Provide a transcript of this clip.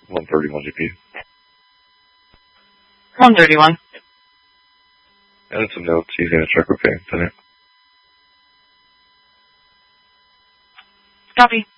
131 GP. 131. Added some notes. He's going to check okay tonight. Copy.